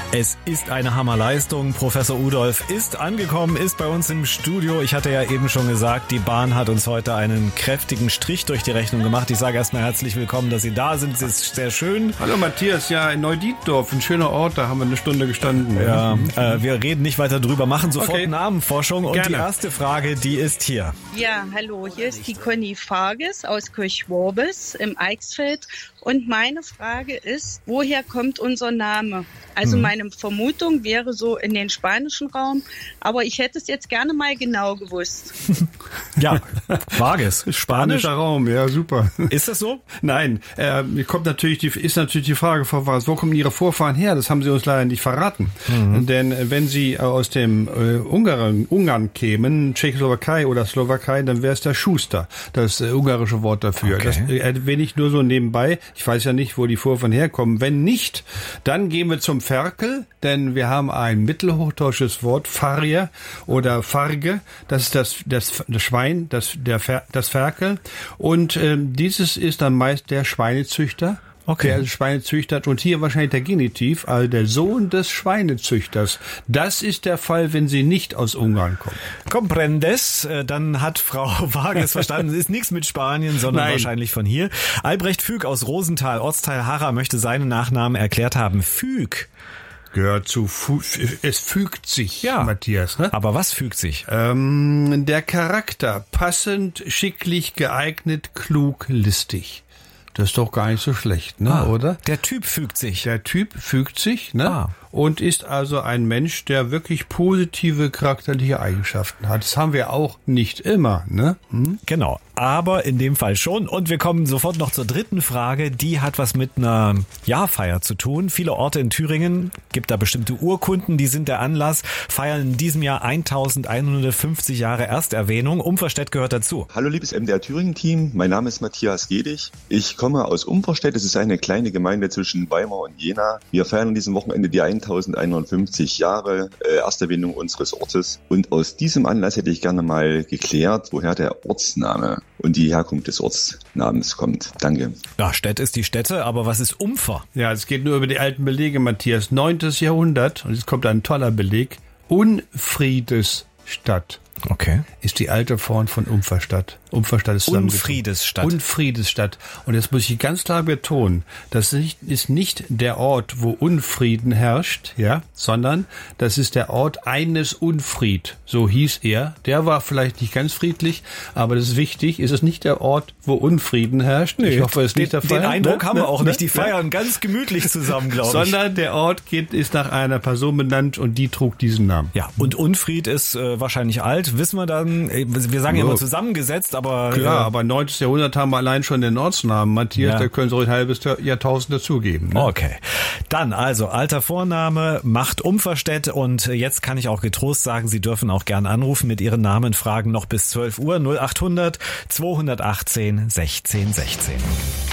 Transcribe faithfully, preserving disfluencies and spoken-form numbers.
Es ist eine Hammerleistung. Professor Udolph ist angekommen, ist bei uns im Studio. Ich hatte ja eben schon gesagt, die Bahn hat uns heute einen kräftigen Strich durch die Rechnung gemacht. Ich sage erstmal herzlich willkommen, dass Sie da sind. Es ist sehr schön. Hallo Matthias, ja, in Neudietdorf, ein schöner Ort, da haben wir eine Stunde gestanden. Ja, äh, wir reden nicht weiter drüber, machen sofort okay. Namenforschung. Und Gerne. Die erste Frage, die ist hier. Ja, hallo, hier ist die Conny Farges aus Kirchworbis im Eichsfeld. Und meine Frage ist, woher kommt unser Name? Also Mhm. meine Vermutung wäre so in den spanischen Raum, aber ich hätte es jetzt gerne mal genau gewusst. Ja, Vargas, Spanisch. Spanischer Raum, ja, super. Ist das so? Nein, äh, kommt natürlich die, ist natürlich die Frage, Frau Vargas, wo kommen Ihre Vorfahren her? Das haben Sie uns leider nicht verraten. Mhm. Denn äh, wenn Sie aus dem äh, Ungarn, Ungarn kämen, Tschechoslowakei oder Slowakei, dann wäre es der Schuster, das äh, ungarische Wort dafür. Okay. Das äh, erwähne ich nur so nebenbei. Ich weiß ja nicht, wo die Vorfahren herkommen. Wenn nicht, dann gehen wir zum Ferkel, denn wir haben ein mittelhochdeutsches Wort, Farrier oder Farge, das ist das, das, das Schwein, das, der, Fer, das Ferkel. Und äh, dieses ist dann meist der Schweinezüchter. Okay. Der Schweinezüchter und hier wahrscheinlich der Genitiv, also der Sohn des Schweinezüchters. Das ist der Fall, wenn sie nicht aus Ungarn kommen. Comprendes, dann hat Frau Vargas verstanden, es ist nichts mit Spanien, sondern Nein. wahrscheinlich von hier. Albrecht Füg aus Rosenthal, Ortsteil Harra, möchte seinen Nachnamen erklärt haben. Füg. Gehört zu, fu- es fügt sich, Ja. Matthias, ne? Aber was fügt sich? Ähm, der Charakter, passend, schicklich, geeignet, klug, listig. Das ist doch gar nicht so schlecht, ne, Ah, oder? Der Typ fügt sich. Der Typ fügt sich, ne? Ah. Und ist also ein Mensch, der wirklich positive charakterliche Eigenschaften hat. Das haben wir auch nicht immer, ne? Hm? Genau, aber in dem Fall schon. Und wir kommen sofort noch zur dritten Frage. Die hat was mit einer Jahrfeier zu tun. Viele Orte in Thüringen, gibt da bestimmte Urkunden, die sind der Anlass, feiern in diesem Jahr elfhundertfünfzig Jahre Ersterwähnung. Umverstedt gehört dazu. Hallo liebes M D R Thüringen-Team, mein Name ist Matthias Gedig. Ich komme aus Umverstedt, es ist eine kleine Gemeinde zwischen Weimar und Jena. Wir feiern an diesem Wochenende die elfhundertfünfzig Jahre äh, Ersterwähnung unseres Ortes. Und aus diesem Anlass hätte ich gerne mal geklärt, woher der Ortsname und die Herkunft des Ortsnamens kommt. Danke. Ja, Städt ist die Stätte, aber was ist Umfer? Ja, es geht nur über die alten Belege, Matthias. Neuntes Jahrhundert, und jetzt kommt ein toller Beleg, Unfriedesstadt. Okay. Ist die alte Form von Umverstadt. Umverstadt ist Unfriedesstadt. Unfriedesstadt. Und jetzt muss ich ganz klar betonen, das ist nicht der Ort, wo Unfrieden herrscht, ja, sondern das ist der Ort eines Unfried. So hieß er. Der war vielleicht nicht ganz friedlich, aber das ist wichtig. Ist es nicht der Ort, wo Unfrieden herrscht? Nee, ich hoffe, es ist den, nicht der Fall. Den Eindruck ne? haben wir ne? auch nicht. Die ne? feiern ganz gemütlich zusammen, glaube ich. Sondern der Ort geht, ist nach einer Person benannt und die trug diesen Namen. Ja, und Unfried ist äh, wahrscheinlich alt. Wissen wir dann, äh, wir sagen ja Oh. immer zusammengesetzt, aber... Klar, äh, aber neuntes Jahrhundert haben wir allein schon den Ortsnamen. Matthias, Ja. da können Sie ruhig ein halbes Jahrtausend dazugeben. Ne? Okay. Dann also, alter Vorname, macht Umverstedt und jetzt kann ich auch getrost sagen, Sie dürfen auch gern anrufen mit Ihren Namen, Fragen noch bis zwölf Uhr, null acht hundert, zweihundertachtzehn, sechzehn sechzehn.